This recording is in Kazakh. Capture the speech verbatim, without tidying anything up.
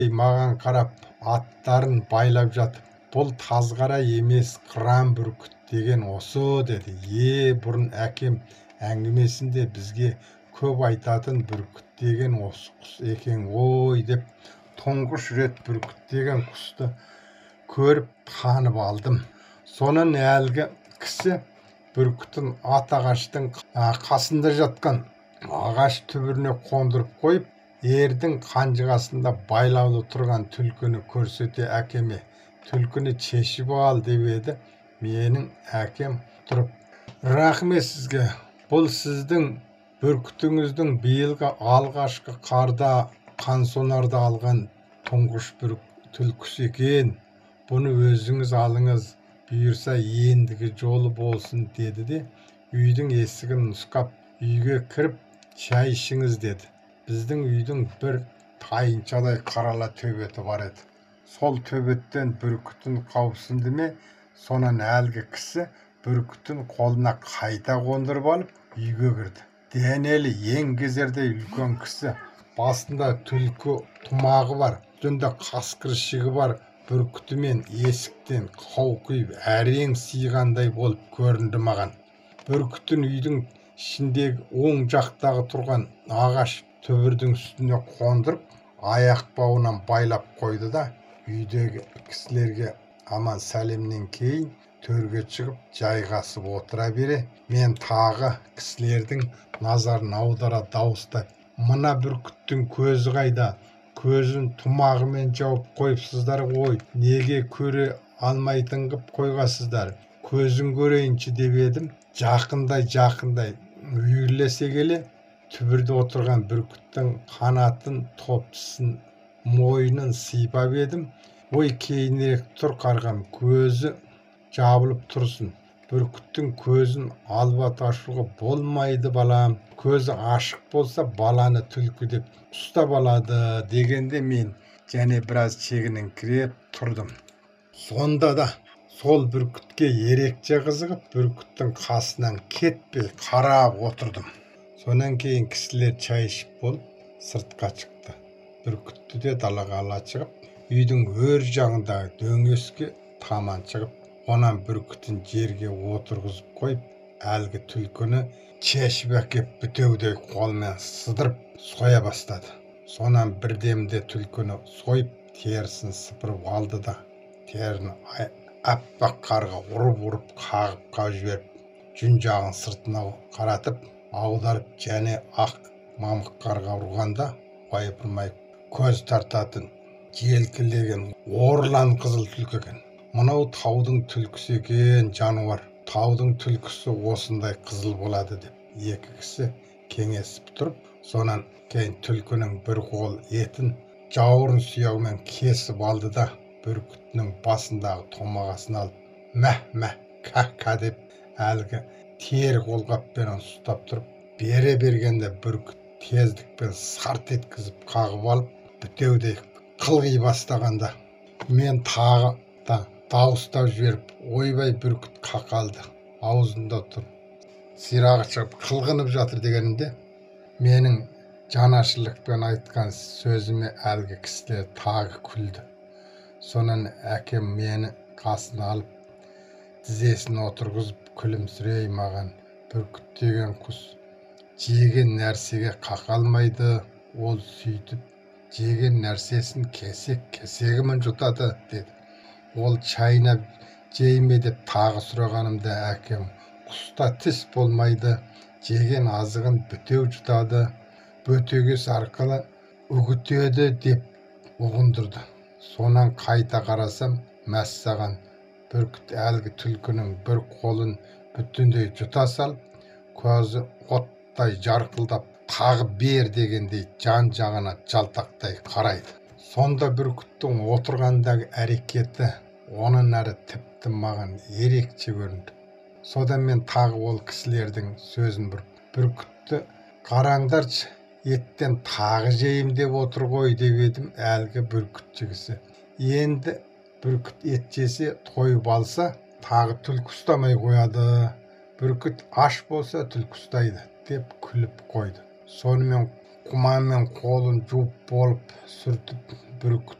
маған қарап аттарын байлап жатып, бұл тазғара емес қыран бүркіт деген осы деді. Е, бұрын әкем әңгімесінде бізге көп айтатын бүркіт деген осы құс екен ғой деп тұңғыш рет бүркіт деген құсты көріп танып алдым. Сонан әлгі кісі бүркітін ат ағаштың қасында жатқан ағаш түбіріне қондырып қойып, ердің қанжығасында байлаулы тұрған түлкіні көрсете әкеме, түлкіні шешіп ал деп еді. Менің әкем тұрып, рахмет сізге, бұл сіздің бүркітіңіздің биылғы алғашқы қарда қансонарда алған тұңғыш бүркіт түлкісі екен. Бұны өзіңіз алыңыз, бұйырса ендігі жолы болсын деді де, үйдің есігін нұсқап, үйге кіріп шай ішіңіз деді. Біздің үйдің бір тайыншадай қарала төбеті бар еді. Сол төбеттен бүркітін қауіпсінді ме, сонан әлгі кісі бүркітін қолына қайта қондырып алып, үйге кірді. Денелі еңгезердей үлкен кісі, басында түлкі тымағы бар, үстінде қасқыр ішігі бар, бүркітімен есіктен қауқиып әрең сыйғандай болып көрінді маған. Бүркітін үйдің ішіндегі оң жақтағы тұрған ағаш түбірдің үстіне қондырып, аяқ бауынан байлап қойды да, үйдегі кісілерге аман сәлемнен кейін төрге шығып жайғасып отыра бере, мен тағы кісілердің назарын аудара дауыстай, мына бүркіттің көзі қайда? Көзін тымағымен жауып қойыпсыздар ғой, неге көре алмайтын қып қойғасыздар? Көзін көрейінші деп едім. Жақындай жақындай үйірлесе келе, түбірде отырған бүркіттің қанатын, топшысын, мойнын сипап едім. Ой, кейінірек тұр қарғам, көзі жабылып тұрсын. Бүркіттің көзін албат ашуға болмайды балам. Көзі ашық болса баланы түлкі деп ұстап алады дегенде мен және біраз шегініңкіреп тұрдым. Сонда да сол бүркітке ерекше қызығып, бүркіттің қасынан кетпей қарап отырдым. Сонан кейін кісілер шай ішіп болып сыртқа шықты. Бүркітті де далаға ала шығып, үйдің өр жағындағы дөңеске таман шығып, онан бүркітін жерге отырғызып қойып, әлгі түлкіні шешіп әкеп бітеудей қолмен сыдырып соя бастады. Сонан бірдемде түлкіні сойып, терісін сыпырып алды да, теріні аппақ қарға ұрып-ұрып қағып-қағып жіберіп, жүн жағын сыртына қаратып, аударып және ақ мамық қарға ұрғанда байыпырмай көз тартатын желкілдеген орлан қызыл түлкі екен. Мынау таудың түлкісі екен жануар. Таудың түлкісі осындай қызыл болады деп екі кісі кеңесіп тұрып, сонан кейін түлкінің бір қол етін жауырын сүйегімен кесіп алды да, бүркітінің басындағы томағасын алып, мәh-мәh, кә-кә деп әлгі тер қолғаппен ұстап тұрып, бере бергенде бүркіт тездікпен сарт еткізіп қағып алып, бітеудей қылғи бастағанда, мен тағы да дауыстап жіберіп, ойбай бүркіт қақалды, аузында тұр, сирағы шығып қылғынып жатыр дегенімде, менің жанашырлықпен айтқан сөзіме әлгі кісілер тағы күлді. Сонан әкем мені қасына алып, тізесін отырғызып күлімсірей маған, бүркіт деген құс жеген нәрсеге қақалмайды, ол сөйтіп жеген нәрсесін кесек-кесегімен жұтады деді. Ол шайнап жейме деп тағы сұрағанымда әкем, құста тіс болмайды, жеген азығын бітеу жұтады, бөтегес арқылы үгітеді деп ұғындырды. Сонан қайта қарасам, мәссаған бүркіт әлгі түлкінің бір қолын бүтіндей жұта салып, көзі оттай жарқылдап, тағы бер дегендей жан-жағына жалтақтай қарайды. Сонда бүркіттің отырғандағы әрекеті онан әрі тіпті маған ерекше көрінді. Содан мен тағы ол кісілердің сөзін бұрып, бүркітті қараңдаршы, еттен тағы жейім деп отыр ғой деп едім. Әлгі бүркітші кісі, енді бүркіт ет жесе, тойып алса, тағы түлкі ұстамай қояды. Бүркіт аш болса түлкі ұстайды деп күліп қойды. Сонымен құманмен қолын жуып болып сүртіп бүркіт